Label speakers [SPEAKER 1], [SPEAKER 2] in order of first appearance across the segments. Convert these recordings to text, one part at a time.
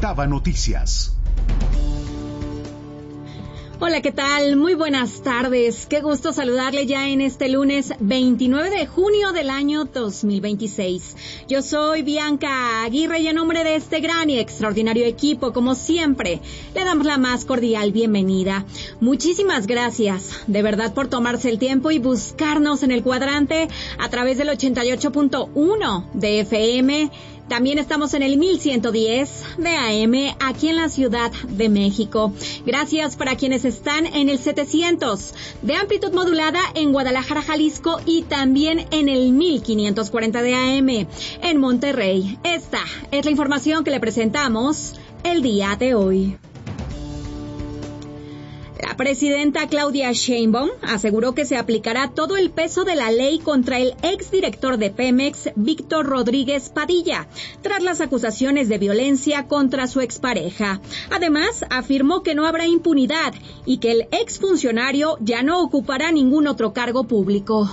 [SPEAKER 1] Octava Noticias.
[SPEAKER 2] Hola, ¿qué tal? Muy buenas tardes. Qué gusto saludarle ya en este lunes 29 de junio del año 2026. Yo soy Bianca Aguirre y en nombre de este gran y extraordinario equipo, como siempre, le damos la más cordial bienvenida. Muchísimas gracias, de verdad, por tomarse el tiempo y buscarnos en el cuadrante a través del 88.1 de FM. También estamos en el 1110 de AM aquí en la Ciudad de México. Gracias para quienes están en el 700 de amplitud modulada en Guadalajara, Jalisco, y también en el 1540 de AM en Monterrey. Esta es la información que le presentamos el día de hoy. La presidenta Claudia Sheinbaum aseguró que se aplicará todo el peso de la ley contra el exdirector de Pemex, Víctor Rodríguez Padilla, tras las acusaciones de violencia contra su expareja. Además, afirmó que no habrá impunidad y que el exfuncionario ya no ocupará ningún otro cargo público.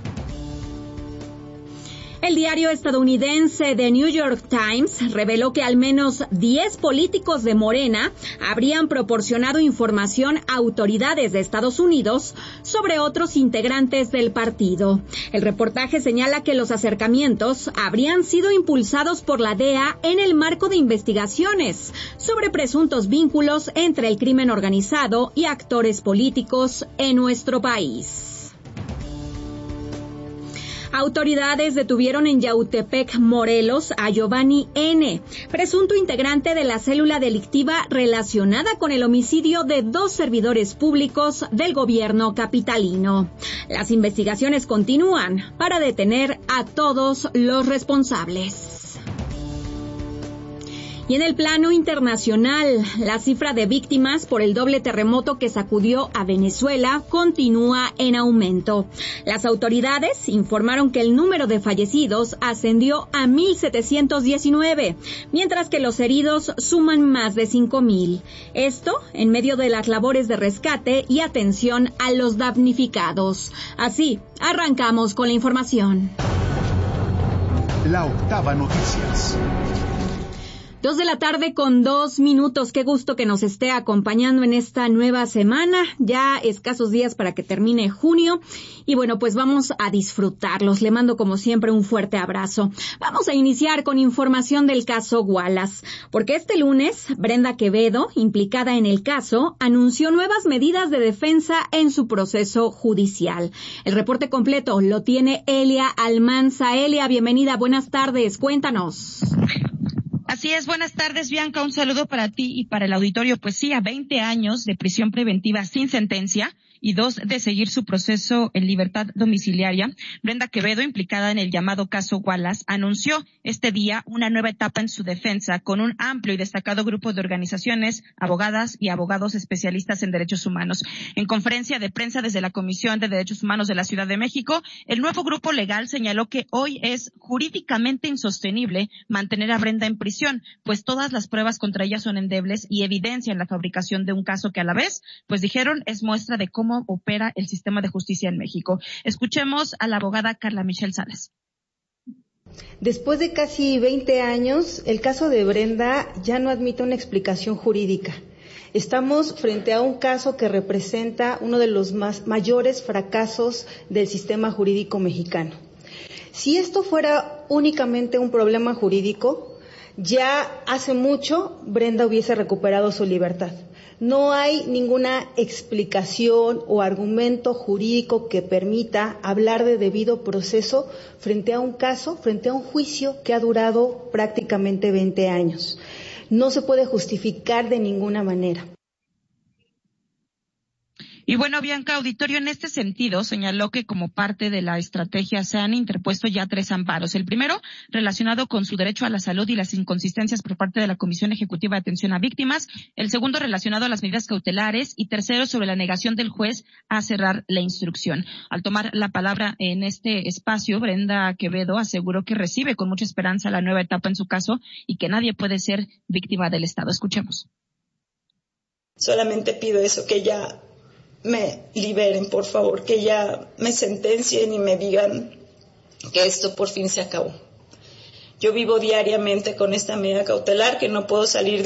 [SPEAKER 2] El diario estadounidense The New York Times reveló que al menos 10 políticos de Morena habrían proporcionado información a autoridades de Estados Unidos sobre otros integrantes del partido. El reportaje señala que los acercamientos habrían sido impulsados por la DEA en el marco de investigaciones sobre presuntos vínculos entre el crimen organizado y actores políticos en nuestro país. Autoridades detuvieron en Yautepec, Morelos, a Giovanni N., presunto integrante de la célula delictiva relacionada con el homicidio de 2 servidores públicos del gobierno capitalino. Las investigaciones continúan para detener a todos los responsables. Y en el plano internacional, la cifra de víctimas por el doble terremoto que sacudió a Venezuela continúa en aumento. Las autoridades informaron que el número de fallecidos ascendió a 1,719, mientras que los heridos suman más de 5,000. Esto en medio de las labores de rescate y atención a los damnificados. Así, arrancamos con la información.
[SPEAKER 1] La Octava Noticias.
[SPEAKER 2] 2 de la tarde con 2 minutos. Qué gusto que nos esté acompañando en esta nueva semana. Ya escasos días para que termine junio. Y bueno, pues vamos a disfrutarlos. Le mando como siempre un fuerte abrazo. Vamos a iniciar con información del caso Wallace. Porque este lunes, Brenda Quevedo, implicada en el caso, anunció nuevas medidas de defensa en su proceso judicial. El reporte completo lo tiene Elia Almanza. Elia, bienvenida. Buenas tardes. Cuéntanos.
[SPEAKER 3] Así es, buenas tardes, Bianca, un saludo para ti y para el auditorio. Pues sí, a 20 años de prisión preventiva sin sentencia y 2 de seguir su proceso en libertad domiciliaria, Brenda Quevedo, implicada en el llamado caso Wallace, anunció este día una nueva etapa en su defensa con un amplio y destacado grupo de organizaciones, abogadas y abogados especialistas en derechos humanos. En conferencia de prensa desde la Comisión de Derechos Humanos de la Ciudad de México, el nuevo grupo legal señaló que hoy es jurídicamente insostenible mantener a Brenda en prisión, pues todas las pruebas contra ella son endebles y evidencian la fabricación de un caso que a la vez, pues dijeron, es muestra de cómo opera el sistema de justicia en México. Escuchemos a la abogada Carla Michelle Salas.
[SPEAKER 4] Después de casi 20 años, el caso de Brenda ya no admite una explicación jurídica. Estamos frente a un caso que representa uno de los mayores fracasos del sistema jurídico mexicano. Si esto fuera únicamente un problema jurídico, ya hace mucho Brenda hubiese recuperado su libertad. No hay ninguna explicación o argumento jurídico que permita hablar de debido proceso frente a un caso, frente a un juicio que ha durado prácticamente 20 años. No se puede justificar de ninguna manera.
[SPEAKER 3] Y bueno, Bianca, auditorio, en este sentido señaló que como parte de la estrategia se han interpuesto ya 3 amparos. El primero, relacionado con su derecho a la salud y las inconsistencias por parte de la Comisión Ejecutiva de Atención a Víctimas. El segundo, relacionado a las medidas cautelares. Y tercero, sobre la negación del juez a cerrar la instrucción. Al tomar la palabra en este espacio, Brenda Quevedo aseguró que recibe con mucha esperanza la nueva etapa en su caso y que nadie puede ser víctima del Estado. Escuchemos.
[SPEAKER 5] Solamente pido eso, que ya me liberen, por favor, que ya me sentencien y me digan que esto por fin se acabó. Yo vivo diariamente con esta medida cautelar, que no puedo salir